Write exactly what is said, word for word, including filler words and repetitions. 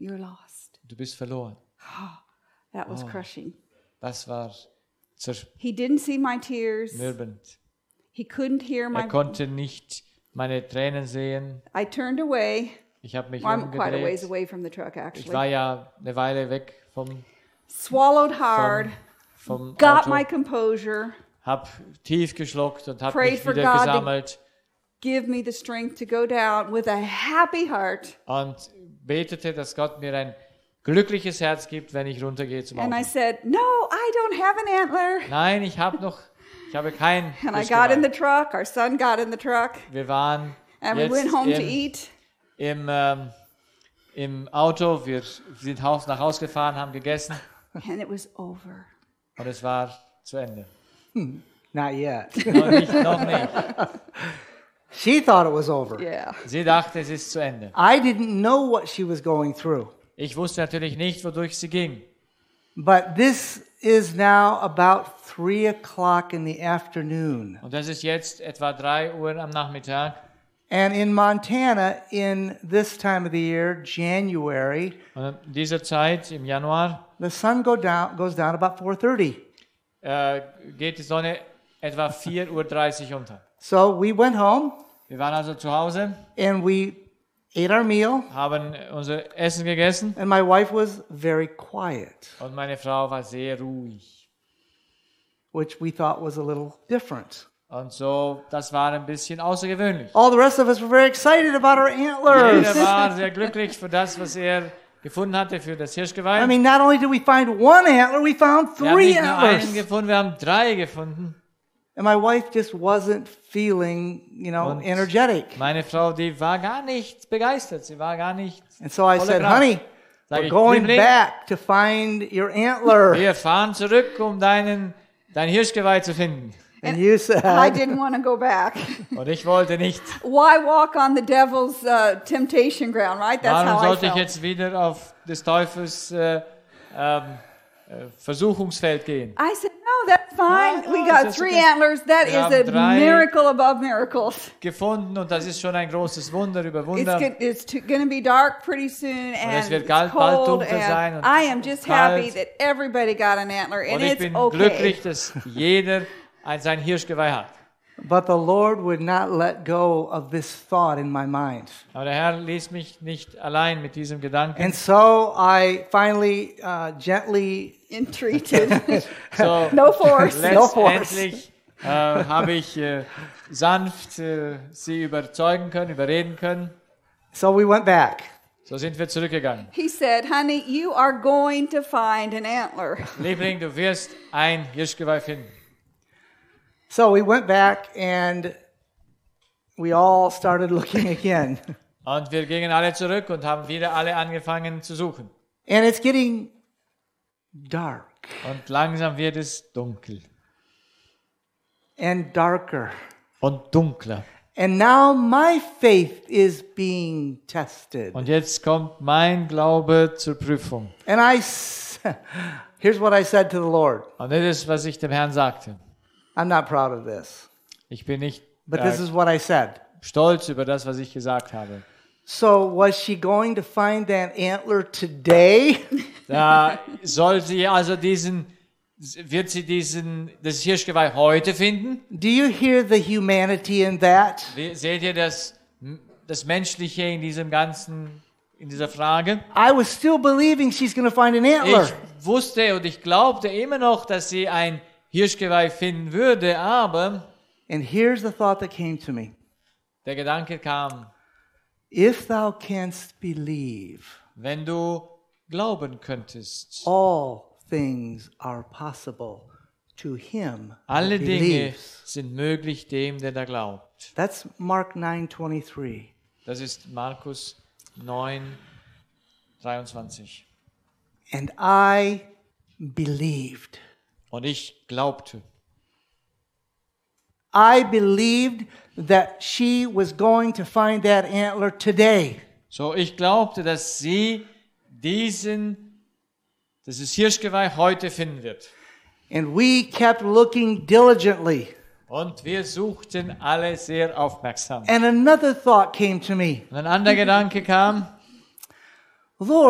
you're lost. Du bist verloren. That was Oh. crushing. Das war He didn't see my tears. zermürbend. He couldn't hear my... Er konnte nicht meine Tränen sehen. I turned away. Ich habe mich Well, I'm quite a ways umgedreht. away from the truck, Ich actually. war ja eine Weile weg vom, Swallowed hard. vom Got Auto. my composure. Hab tief geschluckt und habe Prayed mich for wieder God to- gesammelt Give me the strength to go down with a happy heart. und betete, dass Gott mir ein glückliches Herz gibt, wenn ich runtergehe zum And I Auto. said, no, I don't have an antler. Nein, ich habe noch, ich habe kein And I got in the Hirschgeweih. truck. Our son got in the truck. Wir waren And we jetzt went home to im, eat. im, ähm, im Auto. Wir sind Haus nach Haus gefahren, haben gegessen And it was over. und es war zu Ende. Not yet. Noch nicht, noch nicht. She thought it was over. Yeah. Sie dachte, es ist zu Ende. I didn't know what she was going through. Ich wusste natürlich nicht, wodurch sie ging. But this is now about three o'clock in the afternoon. Und das ist jetzt etwa drei Uhr am Nachmittag. And in Montana, in this time of the year, January, Und in dieser Zeit, im Januar, the sun go down, goes down about four thirty. äh, geht die Sonne etwa vier Uhr dreißig unter. So we went home Wir waren also zu Hause, and we ate our meal, haben unser Essen gegessen and my wife was very quiet, und meine Frau war sehr ruhig. which we thought was a little different. Und so, das war ein bisschen außergewöhnlich. All the rest of us were very excited about our antlers. Jeder war sehr glücklich für das, was er gefunden hatte für das Hirschgeweih. I mean, not only did we find one antler, we found Wir haben three nicht nur einen antlers. gefunden, wir haben drei gefunden. And my wife just wasn't feeling, you know, Und energetic. Meine Frau, die war gar nicht begeistert. Sie war gar nicht. And so I voller said, Kraft. honey, Sag we're ich, going Liebling, back to find your antler. wir fahren zurück, um deinen, dein Hirschgeweih zu finden. And you I said, didn't want to go back. Und ich wollte nicht. Why walk on the devil's uh, temptation ground, right? That's Warum how I sollte ich felt. jetzt wieder auf des Teufels äh, ähm, äh, Versuchungsfeld gehen? I said, no, that's fine. No, no, We got that's three okay. antlers. That Wir is haben a drei. miracle above miracles. Gefunden und das ist schon ein großes Wunder über It's, Wunder. go- it's going to be dark pretty soon, and wird it's bald- bald cold, dunkel sein and und I am just happy kalt. that everybody got an antler, and Und ich it's bin okay. glücklich, dass jeder ein, sein Hirschgeweih hat. but the Lord would not let go of this thought in my mind. Aber der Herr ließ mich nicht allein mit diesem Gedanken. And so I finally uh, gently, Entreated. So, No force. No force. letztendlich äh, habe ich äh, sanft äh, sie überzeugen können, überreden können. so we went back. So sind wir zurückgegangen. He said, honey, you are going to find an antler. Liebling, du wirst ein Hirschgeweih finden. So we went back and we all started looking again. Und wir gingen alle zurück und haben wieder alle angefangen zu suchen. And it's getting dark Und langsam wird es dunkel and darker. und dunkler. And now my faith is being tested. Und jetzt kommt mein Glaube zur Prüfung. And I, s- here's what I said to the Lord. Und das ist, was ich dem Herrn sagte. I'm not proud of this, Ich bin nicht but äh, this is what I said. stolz über das, was ich gesagt habe. So was she going to find that antler today? Da soll sie also diesen, wird sie diesen, das Hirschgeweih heute finden? Do you hear the humanity in that? Wie- Seht ihr das, das Menschliche in diesem ganzen, in dieser Frage? I was still believing she's going to find an antler. Ich wusste und ich glaubte immer noch, dass sie ein Hirschgeweih finden würde, aber And here's the thought that came to me. der Gedanke kam, If thou canst believe, wenn du glauben könntest, all things are possible to him alle who Dinge believes. sind möglich dem, der da glaubt. That's Mark nine twenty-three. Das ist Markus neun, dreiundzwanzig. And I believed. Und ich glaubte. I believed that she was going to find that antler today. So, ich glaubte, dass sie diesen, dieses Hirschgeweih heute finden wird. And we kept looking diligently. Und wir suchten alle sehr aufmerksam. And another thought came to me. Und ein anderer Gedanke kam, Lord,